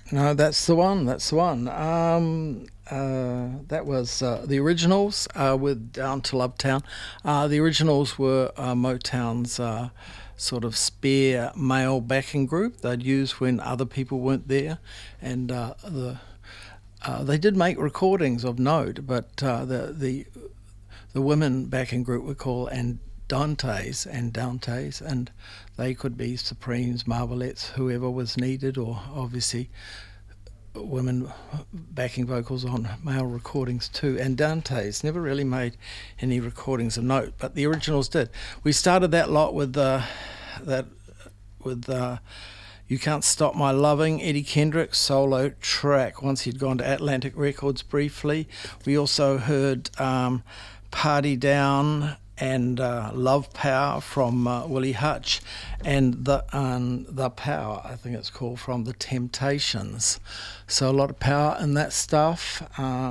No, that's the one. That's the one. That was the originals with Down to Love Town. The originals were Motown's sort of spare male backing group they'd use when other people weren't there, and they did make recordings of note, but the women backing group were called Dantes, and they could be Supremes, Marvelettes, whoever was needed, or obviously women backing vocals on male recordings too. And Dantes never really made any recordings of note, but the originals did. We started that lot with You Can't Stop My Loving, Eddie Kendrick's solo track, once he'd gone to Atlantic Records briefly. We also heard Party Down and Love Power from Willie Hutch, and the Power, I think it's called, from The Temptations. So a lot of power in that stuff.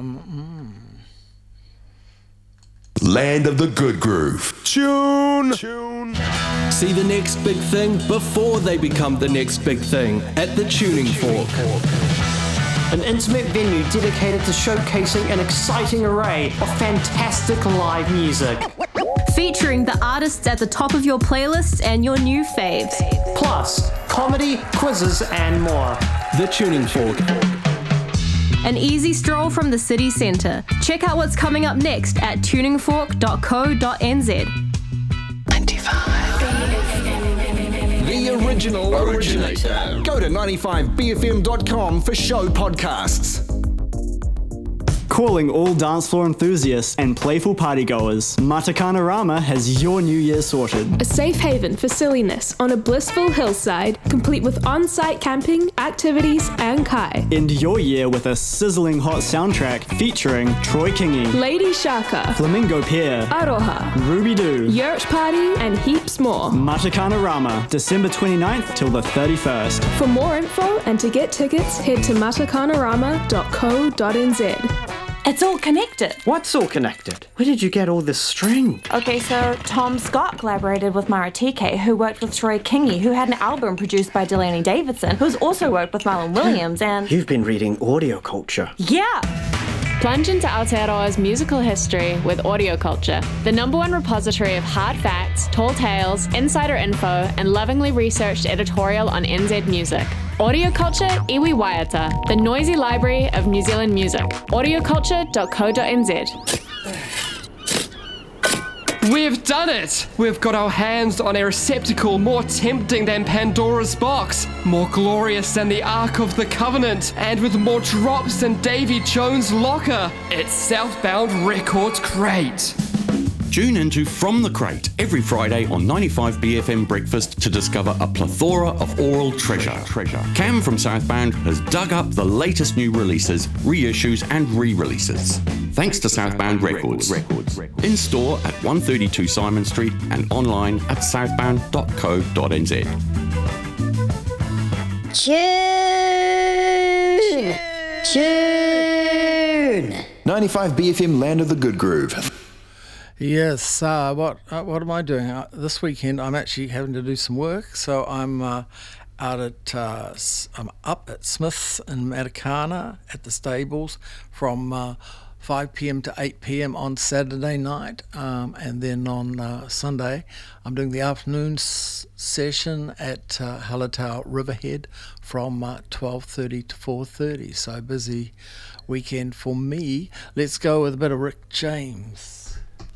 Land of the Good Groove. Tune. See the next big thing before they become the next big thing at the Tuning Fork. An intimate venue dedicated to showcasing an exciting array of fantastic live music. Featuring the artists at the top of your playlist and your new faves. Plus, comedy, quizzes, and more. The Tuning Fork. An easy stroll from the city centre. Check out what's coming up next at tuningfork.co.nz. 95. The original originator. Go to 95bfm.com for show podcasts. Calling all dance floor enthusiasts and playful partygoers, Matakana Rama has your New Year sorted. A safe haven for silliness on a blissful hillside, complete with on-site camping, activities, and kai. End your year with a sizzling hot soundtrack featuring Troy Kingi, Lady Shaka, Flamingo Pier, Aroha, Ruby Doo, Yurt Party, and heaps more. Matakana Rama, December 29th till the 31st. For more info and to get tickets, head to matakanarama.co.nz. It's all connected. What's all connected? Where did you get all this string? Okay, so Tom Scott collaborated with Mara TK, who worked with Troy Kingi, who had an album produced by Delaney Davidson, who's also worked with Marlon Williams, and... You've been reading Audio Culture. Yeah! Plunge into Aotearoa's musical history with Audio Culture, the #1 repository of hard facts, tall tales, insider info, and lovingly researched editorial on NZ music. Audio Culture Iwi Waiata, the noisy library of New Zealand music. audioculture.co.nz. We've done it! We've got our hands on a receptacle more tempting than Pandora's box, more glorious than the Ark of the Covenant, and with more drops than Davy Jones' locker. It's Southbound Records Crate. Tune into From the Crate every Friday on 95BFM Breakfast to discover a plethora of oral treasure. Cam from Southbound has dug up the latest new releases, reissues and re-releases. Thanks to Southbound Records. In store at 132 Simon Street and online at southbound.co.nz. Tune. 95BFM Land of the Good Groove. Yes, what am I doing? This weekend I'm actually having to do some work, so I'm I'm up at Smith's in Matakana at the stables from 5 p.m. to 8 p.m. on Saturday night, and then on Sunday I'm doing the afternoon session at Hallertau Riverhead from 12:30 to 4:30, so busy weekend for me. Let's go with a bit of Rick James.